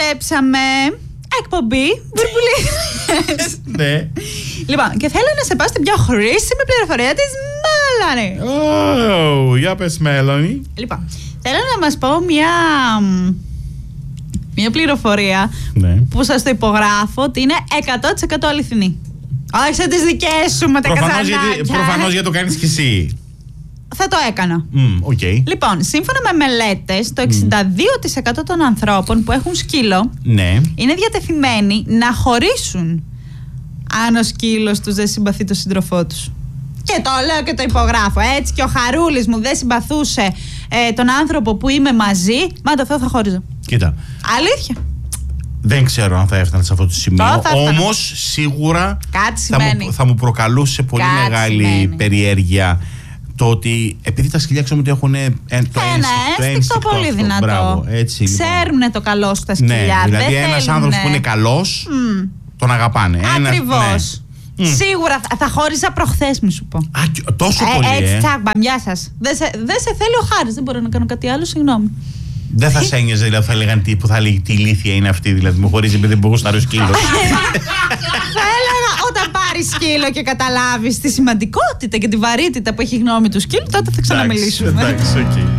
επιστρέψαμε. Εκπομπή Μπουρμπουλίδες. Ναι. Λοιπόν, και θέλω να σε πάω στην πιο χρήσιμη πληροφορία της Μέλανη. Για πες, Μέλανη. Λοιπόν, θέλω να μας πω μια πληροφορία, Ναι. που σας το υπογράφω ότι είναι 100% αληθινή. Όχι σαν τις δικές σου με τα καζανάκια. Προφανώς γιατί το κάνεις κι εσύ. Θα το έκανα. Οκ. Λοιπόν, σύμφωνα με μελέτες, το 62% των ανθρώπων που έχουν σκύλο Ναι. είναι διατεθειμένοι να χωρίσουν αν ο σκύλος τους δεν συμπαθεί τον σύντροφό τους. Και το λέω και το υπογράφω. Έτσι και ο Χαρούλης μου δεν συμπαθούσε τον άνθρωπο που είμαι μαζί. Μα το Θεό θα χώριζα. Κοίτα. Αλήθεια. Δεν ξέρω αν θα έφτανε σε αυτό το σημείο. Όμως σίγουρα θα μου προκαλούσε πολύ μεγάλη περιέργεια το ότι επειδή τα σκυλιά ξέρουμε ότι έχουν το ένστικτο πολύ δυνατό. Μπράβο, έτσι, ξέρουνε το καλό σου τα σκυλιά. Ναι, δηλαδή ένας άνθρωπος που είναι καλός τον αγαπάνε. Ακριβώς. Ναι. Σίγουρα θα χώριζα προχθές, μη σου πω. Τόσο πολύ. Έτσι, τσάμπα, γεια σας. Δεν σε θέλει ο Χάρης, δεν μπορώ να κάνω κάτι άλλο, συγγνώμη. Δεν θα σε ένοιαζε, δηλαδή, θα έλεγαν που θα λέγει τι ηλίθεια είναι αυτή, δηλαδή, μου χωρίζει επειδή δεν μπορούσα να σκύλο. Θα έλεγα όταν πάρεις σκύλο και καταλάβεις τη σημαντικότητα και τη βαρύτητα που έχει η γνώμη του σκύλου, τότε θα ξαναμιλήσουμε. Εντάξει, οκ.